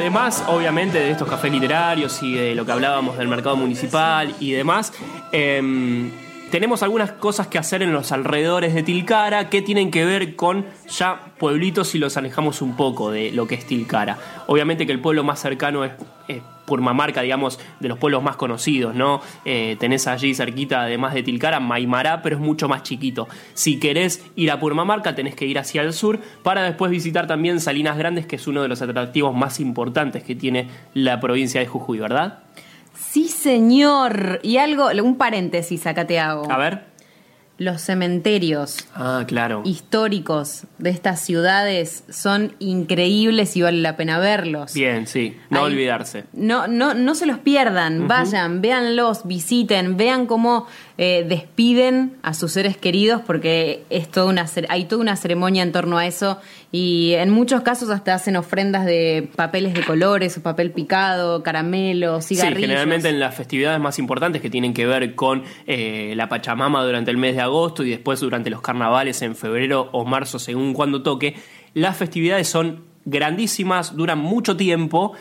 Además, obviamente, de estos cafés literarios y de lo que hablábamos del mercado municipal y demás, tenemos algunas cosas que hacer en los alrededores de Tilcara que tienen que ver con ya pueblitos si los alejamos un poco de lo que es Tilcara. Obviamente que el pueblo más cercano es Purmamarca, digamos, de los pueblos más conocidos, ¿no? Tenés allí cerquita, además de Tilcara, Maimará, pero es mucho más chiquito. Si querés ir a Purmamarca, tenés que ir hacia el sur para después visitar también Salinas Grandes, que es uno de los atractivos más importantes que tiene la provincia de Jujuy, ¿verdad? Sí, señor. Y un paréntesis acá te hago. A ver. Los cementerios claro. históricos de estas ciudades son increíbles y vale la pena verlos. Bien, sí, no olvidarse. No se los pierdan, vayan, véanlos, visiten, vean cómo despiden a sus seres queridos, porque hay toda una ceremonia en torno a eso, y en muchos casos hasta hacen ofrendas de papeles de colores, o papel picado, caramelos, cigarrillos. Sí, generalmente en las festividades más importantes que tienen que ver con la Pachamama durante el mes de agosto y después durante los carnavales en febrero o marzo, según cuando toque, las festividades son grandísimas, duran mucho tiempo.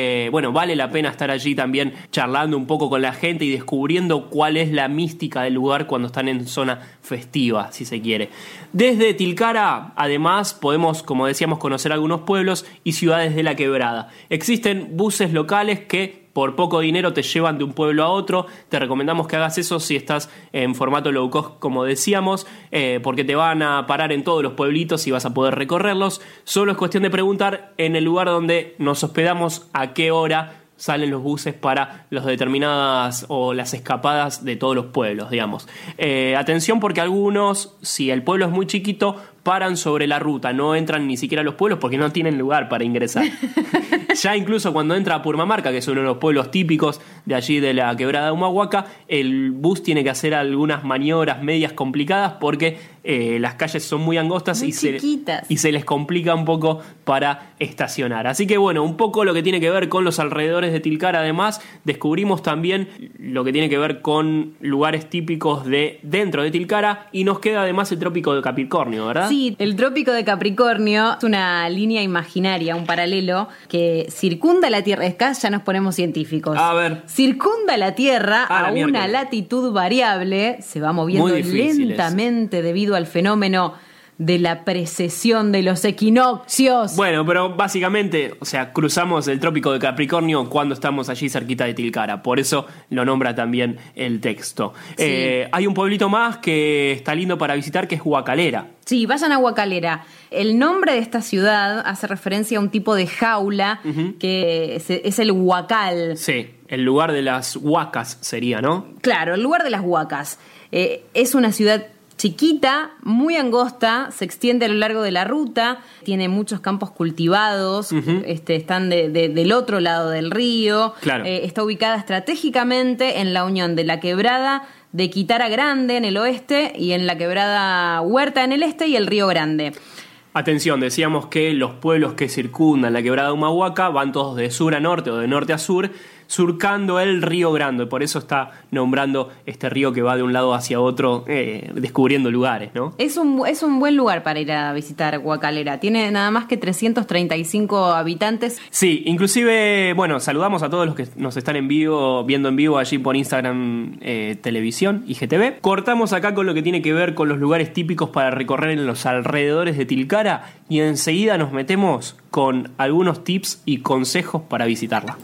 Vale la pena estar allí también charlando un poco con la gente y descubriendo cuál es la mística del lugar cuando están en zona festiva, si se quiere. Desde Tilcara, además, podemos, como decíamos, conocer algunos pueblos y ciudades de la Quebrada. Existen buses locales que por poco dinero te llevan de un pueblo a otro. Te recomendamos que hagas eso si estás en formato low cost, como decíamos, porque te van a parar en todos los pueblitos y vas a poder recorrerlos. Solo es cuestión de preguntar en el lugar donde nos hospedamos a qué hora salen los buses para las determinadas o las escapadas de todos los pueblos, digamos. Atención, porque algunos, si el pueblo es muy chiquito, paran sobre la ruta, no entran ni siquiera a los pueblos porque no tienen lugar para ingresar. Ya incluso cuando entra a Purmamarca, que es uno de los pueblos típicos de allí de la Quebrada de Humahuaca, el bus tiene que hacer algunas maniobras medias complicadas porque las calles son muy angostas y se les complica un poco para estacionar. Así que bueno, un poco lo que tiene que ver con los alrededores de Tilcara. Además, descubrimos también lo que tiene que ver con lugares típicos de dentro de Tilcara, y nos queda además el Trópico de Capricornio, ¿verdad? Sí, el Trópico de Capricornio es una línea imaginaria, un paralelo que circunda la Tierra. Acá ya nos ponemos científicos. A ver. Circunda la Tierra a una latitud variable, se va moviendo lentamente debido al fenómeno de la precesión de los equinoccios. Bueno, pero básicamente, o sea, cruzamos el Trópico de Capricornio cuando estamos allí cerquita de Tilcara. Por eso lo nombra también el texto. Sí. Hay un pueblito más que está lindo para visitar, que es Huacalera. Sí, vayan a Huacalera. El nombre de esta ciudad hace referencia a un tipo de jaula que es el huacal. Sí, el lugar de las huacas sería, ¿no? Claro, el lugar de las huacas. Es una ciudad chiquita, muy angosta, se extiende a lo largo de la ruta, tiene muchos campos cultivados, están del otro lado del río. Claro. Está ubicada estratégicamente en la unión de la Quebrada de Quitara Grande en el oeste y en la Quebrada Huerta en el este y el Río Grande. Atención, decíamos que los pueblos que circundan la Quebrada de Humahuaca van todos de sur a norte o de norte a sur, surcando el Río Grande. Por eso está nombrando este río que va de un lado hacia otro, descubriendo lugares, ¿no? Es un buen lugar para ir a visitar Huacalera. Tiene nada más que 335 habitantes. Sí, inclusive, bueno, saludamos a todos los que nos están viendo en vivo allí por Instagram, Televisión, IGTV. Cortamos acá con lo que tiene que ver con los lugares típicos para recorrer en los alrededores de Tilcara y enseguida nos metemos con algunos tips y consejos para visitarla.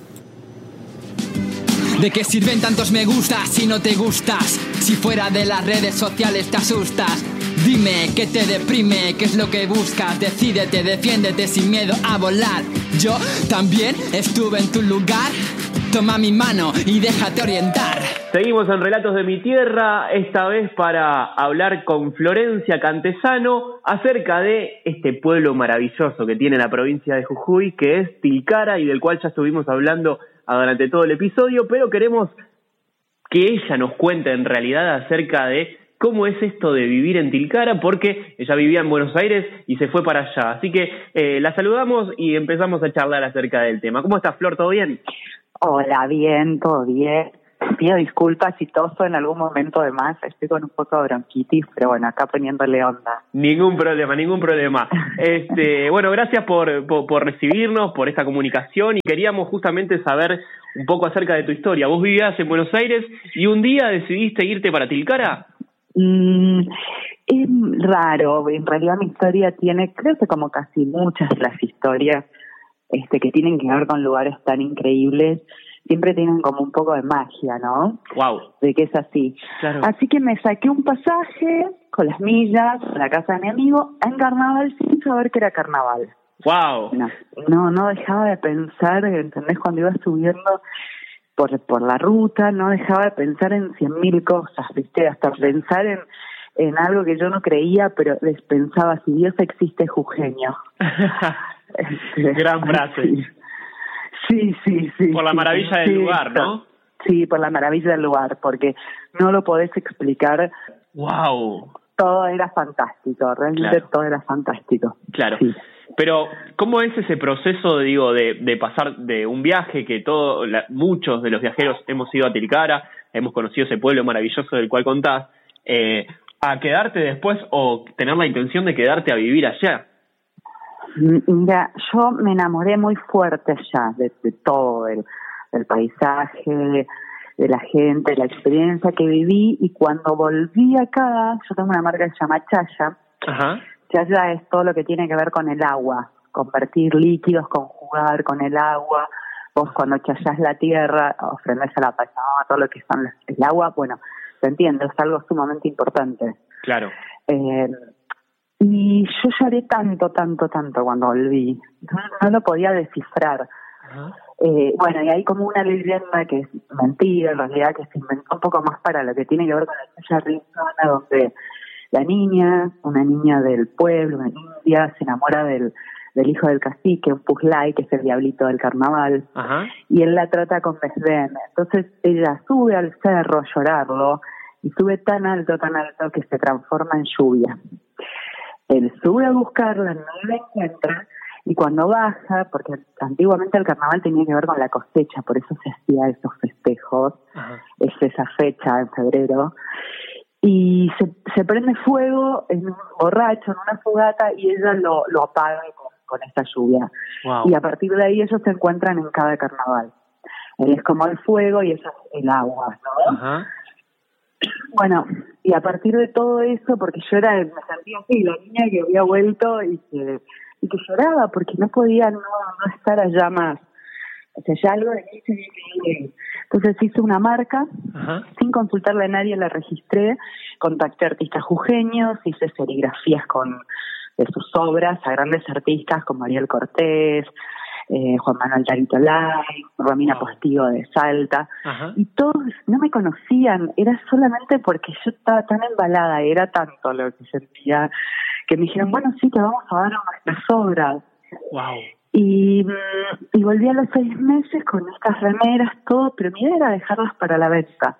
¿De qué sirven tantos me gustas si no te gustas? Si fuera de las redes sociales te asustas. Dime, ¿qué te deprime? ¿Qué es lo que buscas? Decídete, defiéndete sin miedo a volar. Yo también estuve en tu lugar. Toma mi mano y déjate orientar. Seguimos en Relatos de mi Tierra, esta vez para hablar con Florencia Cantesano acerca de este pueblo maravilloso que tiene la provincia de Jujuy, que es Tilcara, y del cual ya estuvimos hablando durante todo el episodio, pero queremos que ella nos cuente en realidad acerca de cómo es esto de vivir en Tilcara, porque ella vivía en Buenos Aires y se fue para allá. Así que la saludamos y empezamos a charlar acerca del tema. ¿Cómo estás, Flor? ¿Todo bien? Hola, bien, todo bien. pido disculpas si toso en algún momento de más, estoy con un poco de bronquitis, pero bueno, acá poniéndole onda. Ningún problema. Bueno, gracias por recibirnos, por esta comunicación, y queríamos justamente saber un poco acerca de tu historia. Vos vivías en Buenos Aires y un día decidiste irte para Tilcara. Es raro, en realidad mi historia tiene, creo que como casi muchas de las historias que tienen que ver con lugares tan increíbles, siempre tienen como un poco de magia, ¿no? Wow. De que es así. Claro. Así que me saqué un pasaje con las millas a la casa de mi amigo en carnaval sin saber que era carnaval. Wow. No dejaba de pensar, ¿entendés? Cuando iba subiendo por la ruta, no dejaba de pensar en 100.000 cosas, ¿viste? Hasta pensar en algo que yo no creía, pero pensaba, si Dios existe, es Jujeño. Gran frase. Sí. Por la maravilla del lugar, ¿no? Sí, por la maravilla del lugar, porque no lo podés explicar. Wow. Todo era fantástico, realmente claro. Todo era fantástico. Claro. Sí. Pero, ¿cómo es ese proceso, de pasar de un viaje que muchos de los viajeros hemos ido a Tilcara, hemos conocido ese pueblo maravilloso del cual contás, a quedarte después o tener la intención de quedarte a vivir allá? Mira, yo me enamoré muy fuerte allá de todo, del paisaje, de la gente, de la experiencia que viví, y cuando volví acá, yo tengo una marca que se llama Chaya. Ajá. Chaya es todo lo que tiene que ver con el agua, convertir líquidos, conjugar con el agua. Vos cuando chayás la tierra, ofrendés a la Pachamama todo lo que son el agua, bueno, se entiende, es algo sumamente importante. Claro. Y yo lloré tanto cuando volví, no lo podía descifrar. Ajá. Bueno, y hay como una leyenda que es mentira, en realidad, que se inventó un poco más para lo que tiene que ver con la Chaya Rinzona, donde la niña, una niña del pueblo, una india, se enamora del hijo del cacique, un Pujlay, que es el diablito del carnaval. Ajá. Y él la trata con desdén. Entonces ella sube al cerro a llorarlo, y sube tan alto que se transforma en lluvia. Él sube a buscarla, no la encuentra, y cuando baja, porque antiguamente el carnaval tenía que ver con la cosecha, por eso se hacía esos festejos, es esa fecha en febrero, y se prende fuego en un borracho, en una fogata, y ella lo apaga con esa lluvia. Wow. Y a partir de ahí ellos se encuentran en cada carnaval. Él es como el fuego y ella es el agua, ¿no? Ajá. Bueno, y a partir de todo eso, porque yo me sentía así, la niña que había vuelto y que lloraba porque no podía no estar allá más. O sea, ya algo de mí se veía. Entonces hice una marca, ajá, sin consultarle a nadie, la registré, contacté a artistas jujeños, hice serigrafías de sus obras a grandes artistas como Ariel Cortés, Juan Manuel Tarito Lai, Romina Postigo de Salta, ajá, y todos no me conocían, era solamente porque yo estaba tan embalada, era tanto lo que sentía, que me dijeron, bueno, sí, te vamos a dar nuestras obras. Wow. Y volví a los 6 meses con estas remeras, todo, pero mi idea era dejarlas para la venta.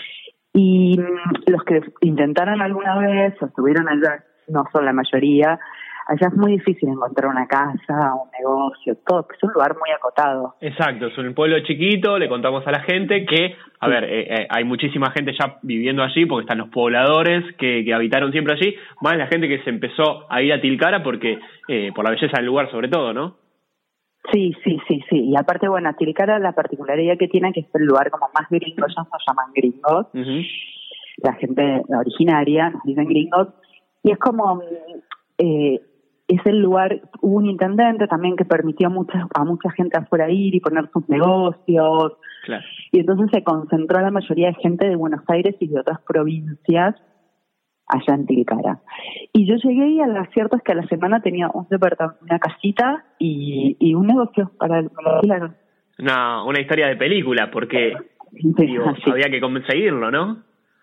Y los que intentaron alguna vez o estuvieron allá, no son la mayoría, allá es muy difícil encontrar una casa, un negocio, todo, es un lugar muy acotado. Exacto, es un pueblo chiquito, le contamos a la gente que, a ver, hay muchísima gente ya viviendo allí, porque están los pobladores que habitaron siempre allí, más la gente que se empezó a ir a Tilcara porque por la belleza del lugar sobre todo, ¿no? Sí, y aparte, bueno, Tilcara la particularidad que tiene que es el lugar como más gringo, ya se llaman gringos, uh-huh, la gente originaria nos dicen gringos, y es como... es el lugar, hubo un intendente también que permitió a mucha gente afuera ir y poner sus negocios. Claro. Y entonces se concentró la mayoría de gente de Buenos Aires y de otras provincias allá en Tilcara. Y yo llegué y lo cierto es que a la semana tenía una casita y un negocio para alquilar. Una historia de película, porque había que conseguirlo, ¿no?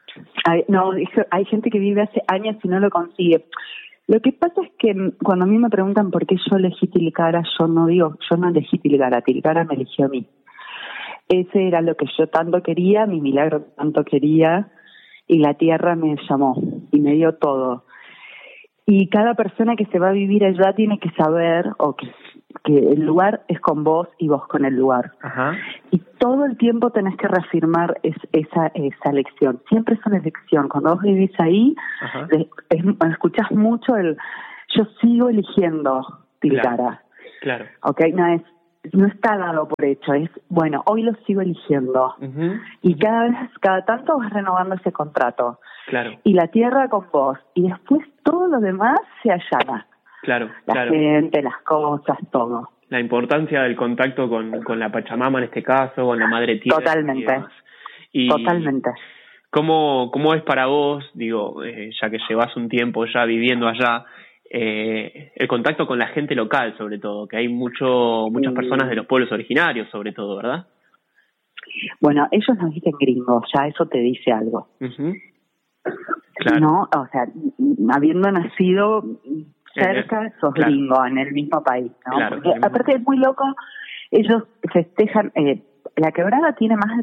Hay gente que vive hace años y no lo consigue. Lo que pasa es que cuando a mí me preguntan por qué yo elegí Tilcara, yo no elegí Tilcara me eligió a mí. Ese era lo que yo tanto quería, mi milagro tanto quería, y la tierra me llamó y me dio todo. Y cada persona que se va a vivir allá tiene que saber que el lugar es con vos y vos con el lugar. Ajá. Y todo el tiempo tenés que reafirmar esa elección. Siempre es una elección. Cuando vos vivís ahí, escuchás mucho el yo sigo eligiendo Tilcara. Claro. Okay, no está dado por hecho, es bueno, hoy lo sigo eligiendo. Y cada tanto vas renovando ese contrato. Claro. Y la tierra con vos. Y después todo lo demás se allana. Claro. La gente, las cosas, todo. La importancia del contacto con la Pachamama en este caso, con la Madre Tierra. Totalmente. ¿Cómo es para vos, digo, ya que llevas un tiempo ya viviendo allá, el contacto con la gente local, sobre todo, que hay muchas personas de los pueblos originarios, sobre todo, ¿verdad? Bueno, ellos nos dicen gringos, ya eso te dice algo. Claro. No, o sea, habiendo nacido cerca, sos gringo en el mismo país, ¿no? Claro, porque aparte es muy loco, ellos festejan, la Quebrada tiene más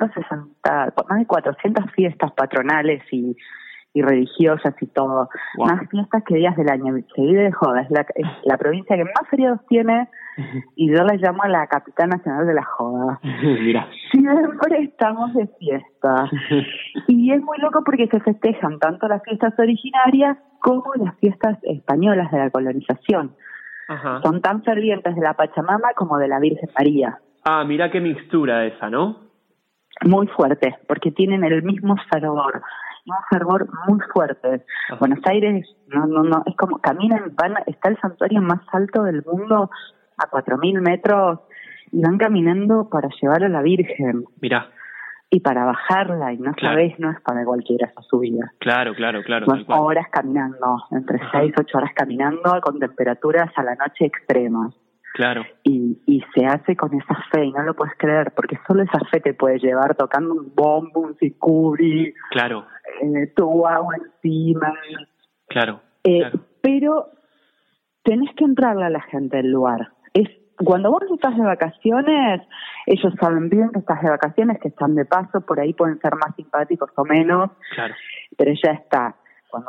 de 400 fiestas patronales y religiosas y todo. Wow. Más fiestas que días del año. Se vive de joda. Es la provincia que más feriados tiene y yo la llamo la capital nacional de la joda. Mira. Siempre estamos de fiesta. Y es muy loco porque se festejan tanto las fiestas originarias como las fiestas españolas de la colonización. Son tan fervientes de la Pachamama como de la Virgen María. Ah, mira qué mixtura esa, ¿no? Muy fuerte, porque tienen el mismo fervor. Un fervor muy fuerte. Buenos Aires, no, es como caminan, está el santuario más alto del mundo a 4.000 metros y van caminando para llevar a la Virgen. Mirá. Y para bajarla, y no sabés, no es para cualquiera esa subida. Claro. Son horas caminando, entre 6 y 8 horas caminando con temperaturas a la noche extremas. Claro. Y se hace con esa fe, y no lo puedes creer, porque solo esa fe te puede llevar tocando un bombo, un sicuri, claro, tu agua encima. Claro. Pero tenés que entrarle a la gente del lugar. Cuando vos estás de vacaciones, ellos saben bien que estás de vacaciones, que están de paso, por ahí pueden ser más simpáticos o menos, claro, pero ya está. Cuando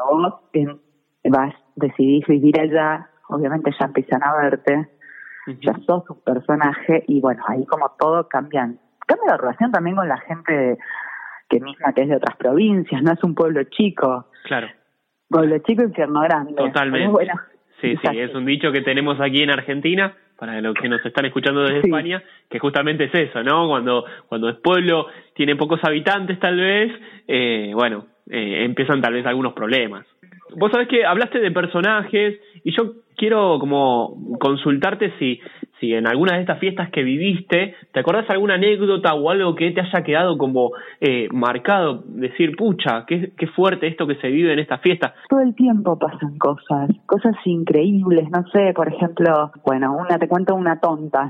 vos decidís vivir allá, obviamente ya empiezan a verte, ya sos un personaje y bueno, ahí como todo cambia la relación también con la gente que es de otras provincias, no es un pueblo chico. Claro. Pueblo chico, infierno grande. Totalmente. Bueno, sí, es un dicho que tenemos aquí en Argentina, para los que nos están escuchando desde España, que justamente es eso, ¿no? Cuando el pueblo tiene pocos habitantes tal vez, empiezan tal vez algunos problemas. Vos sabés que hablaste de personajes y yo quiero como consultarte si en alguna de estas fiestas que viviste, ¿te acordás alguna anécdota o algo que te haya quedado como marcado? Decir, pucha, qué fuerte esto que se vive en esta fiesta. Todo el tiempo pasan cosas increíbles, no sé, por ejemplo, te cuento una tonta,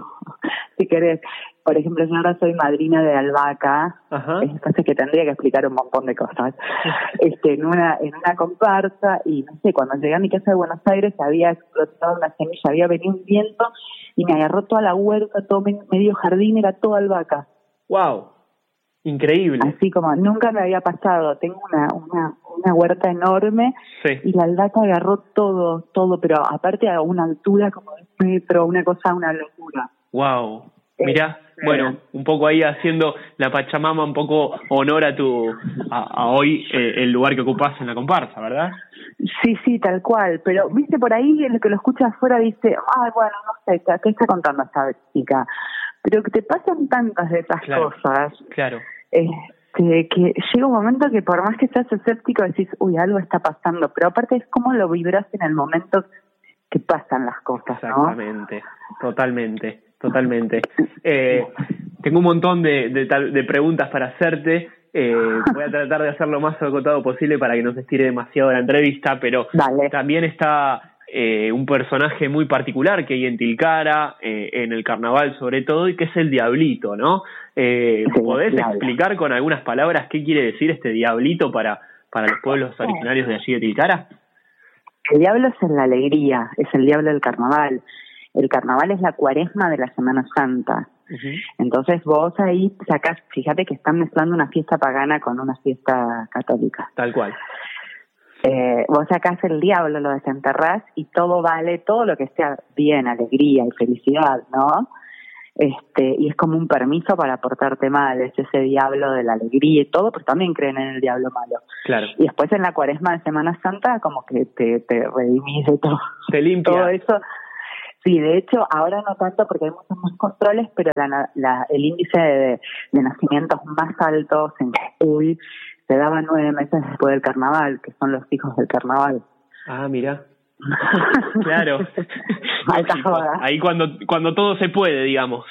si querés. Por ejemplo, yo ahora soy madrina de albahaca, entonces que tendría que explicar un montón de cosas. En una comparsa, y no sé, cuando llegué a mi casa de Buenos Aires había explotado una semilla, había venido un viento y me agarró toda la huerta, todo medio jardín, era toda albahaca. ¡Wow! Increíble. Así como nunca me había pasado. Tengo una huerta enorme y la albahaca agarró todo, pero aparte a una altura como de 1 metro, una locura. ¡Wow! Mirá, un poco ahí haciendo la Pachamama un poco honor a hoy el lugar que ocupás en la comparsa, ¿verdad? Sí, tal cual. Pero, viste, por ahí el que lo escucha afuera dice, no sé, ¿qué está contando esta chica? Pero que te pasan tantas de esas cosas. Claro. Que llega un momento que por más que estás escéptico decís, algo está pasando. Pero aparte es como lo vibras en el momento que pasan las cosas, ¿no? Exactamente, totalmente. Tengo un montón de preguntas para hacerte. Voy a tratar de hacer lo más acotado posible para que no se estire demasiado la entrevista, pero también está un personaje muy particular que hay en Tilcara, en el carnaval sobre todo, y que es el Diablito, ¿no? ¿Podés explicar con algunas palabras qué quiere decir este Diablito para los pueblos originarios de allí de Tilcara? El diablo es la alegría, es el diablo del carnaval. El carnaval es la cuaresma de la Semana Santa. Entonces vos ahí sacás, fíjate que están mezclando una fiesta pagana con una fiesta católica. Tal cual. Vos sacás el diablo, lo desenterrás y todo vale, todo lo que sea bien, alegría y felicidad, ¿no? y es como un permiso para portarte mal, es ese diablo de la alegría y todo, pero también creen en el diablo malo. Claro. Y después en la Cuaresma de Semana Santa como que te redimís de todo. Te limpia. Todo eso. Sí, de hecho, ahora no tanto porque hay muchos más controles, pero el índice de nacimientos más altos en Jujuy se daba 9 meses después del carnaval, que son los hijos del carnaval. Ah, mira. Claro. Alta joda. Ahí cuando todo se puede, digamos.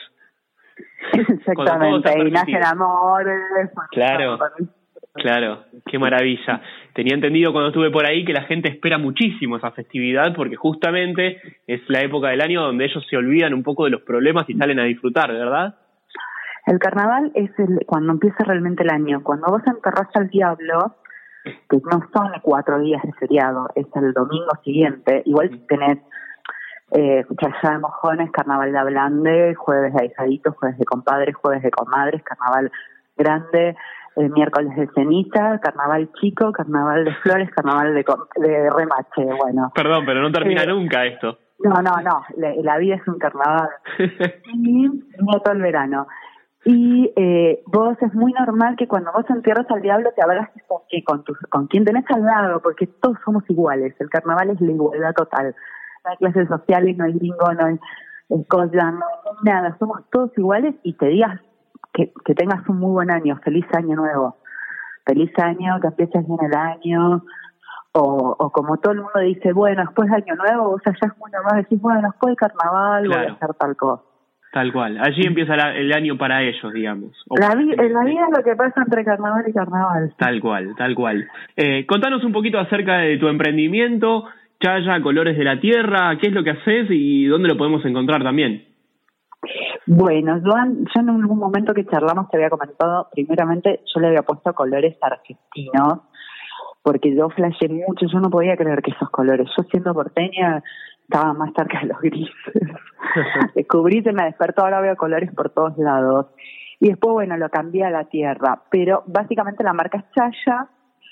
Exactamente, y nacen amores. Claro. Claro, qué maravilla. Tenía entendido cuando estuve por ahí que la gente espera muchísimo esa festividad porque justamente es la época del año donde ellos se olvidan un poco de los problemas y salen a disfrutar, ¿verdad? El carnaval es cuando empieza realmente el año. Cuando vos enterrás al diablo, que no son 4 días de feriado, es el domingo siguiente, igual tenés Chaya de Mojones, Carnaval de Ablande, Jueves de Ahijaditos, Jueves de Compadres, Jueves de Comadres, Carnaval Grande, Miércoles de Ceniza, Carnaval Chico, Carnaval de Flores, Carnaval de Remache, bueno. Perdón, pero no termina nunca esto. No, la vida es un carnaval. Y no todo el verano. Y vos es muy normal que cuando vos entierras al diablo te abraces con quien tenés al lado, porque todos somos iguales. El carnaval es la igualdad total. No hay clases sociales, no hay gringo, no hay cosa, no hay nada. Somos todos iguales y te digas que tengas un muy buen año. Feliz año nuevo. Feliz año, que empieces bien el año. O como todo el mundo dice, bueno, después de año nuevo, vos allá es muy normal, decís, bueno, después del carnaval voy a hacer tal cosa. Tal cual. Allí empieza el año para ellos, digamos. La vida es lo que pasa entre carnaval y carnaval. Tal cual, tal cual. Contanos un poquito acerca de tu emprendimiento, Chaya, Colores de la Tierra, qué es lo que haces y dónde lo podemos encontrar también. Bueno, yo en algún momento que charlamos te había comentado, primeramente yo le había puesto colores argentinos, porque yo flashé mucho, yo no podía creer que esos colores, yo siendo porteña estaba más cerca de los grises. Descubrí, se me despertó, ahora veo colores por todos lados. Y después, bueno, lo cambié a la tierra. Pero básicamente la marca es Chaya,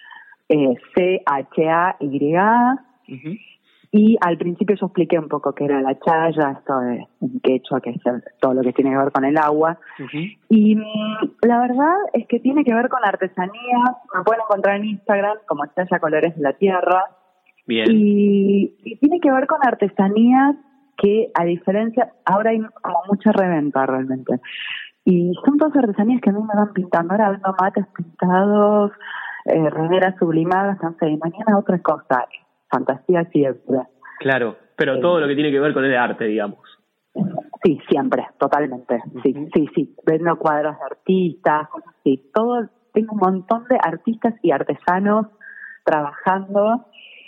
CHAY. Y al principio yo expliqué un poco qué era la chaya, esto de en quechua, que es todo lo que tiene que ver con el agua. Y la verdad es que tiene que ver con artesanías. Me pueden encontrar en Instagram como Chaya Colores de la Tierra. Bien. Y tiene que ver con artesanías que, a diferencia, ahora hay como mucha reventa realmente. Y son todas artesanías que a mí me van pintando. Ahora vendo mates pintados, remeras sublimadas, no sé, y mañana otra cosa. Fantasía siempre. Claro, pero todo lo que tiene que ver con el arte, digamos. Sí, siempre, totalmente. Sí. Vendo cuadros de artistas, cosas así. Todo, tengo un montón de artistas y artesanos trabajando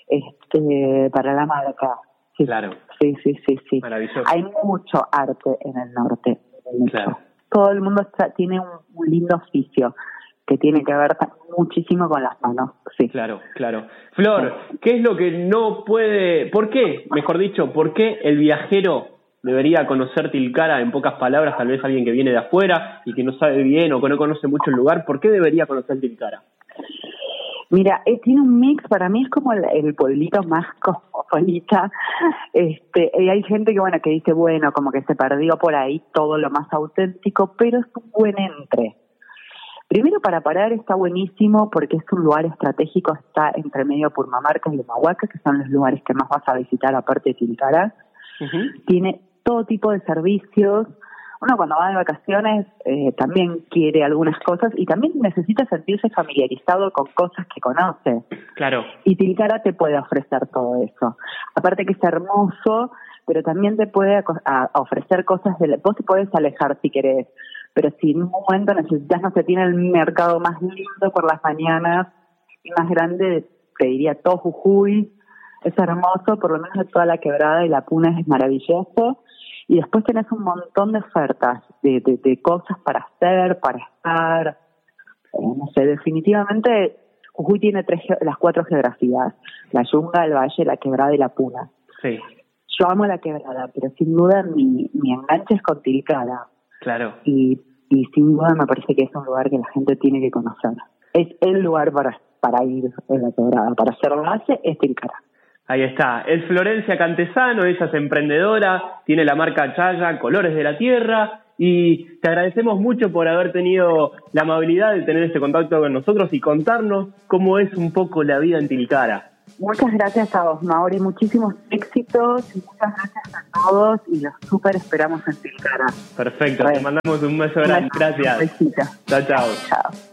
para la marca. Sí. Claro. Sí. Maravilloso. Hay mucho arte en el norte. Claro. Todo el mundo tiene un lindo oficio que tiene que ver muchísimo con las manos. Sí. Claro. Flor, ¿qué es lo que no puede... ¿Por qué el viajero debería conocer Tilcara? En pocas palabras, tal vez alguien que viene de afuera y que no sabe bien o que no conoce mucho el lugar, ¿por qué debería conocer Tilcara? Mira, tiene un mix, para mí es como el pueblito más cosmopolita. Y hay gente que dice, bueno, como que se perdió por ahí todo lo más auténtico, pero es un buen entre. Primero, para parar está buenísimo porque es un lugar estratégico, está entre medio de Purmamarca y Humahuaca, que son los lugares que más vas a visitar aparte de Tilcara. Tiene todo tipo de servicios. Uno cuando va de vacaciones también quiere algunas cosas y también necesita sentirse familiarizado con cosas que conoce. Claro. Y Tilcara te puede ofrecer todo eso. Aparte que es hermoso, pero también te puede ofrecer cosas vos te podés alejar si querés. Pero si en un momento necesitas, no sé, tiene el mercado más lindo por las mañanas y más grande, te diría todo Jujuy, es hermoso, por lo menos de toda la Quebrada y la Puna es maravilloso. Y después tenés un montón de ofertas, de cosas para hacer, para estar, no sé, definitivamente Jujuy tiene las 4 geografías, la Yunga, el Valle, la Quebrada y la Puna. Sí. Yo amo la Quebrada, pero sin duda mi enganche es con Tilcara. Claro. Y sin duda me parece que es un lugar que la gente tiene que conocer. Es el lugar para ir en la Quebrada, para hacer base es Tilcara. Ahí está. Es Florencia Cantesano, ella es emprendedora, tiene la marca Chaya, Colores de la Tierra, y te agradecemos mucho por haber tenido la amabilidad de tener este contacto con nosotros y contarnos cómo es un poco la vida en Tilcara. Muchas gracias a vos, Mauri, muchísimos éxitos y muchas gracias a todos y los súper esperamos en Tilcara. Perfecto, te mandamos un beso grande, gracias. Un besito. Chao, chao. Chao.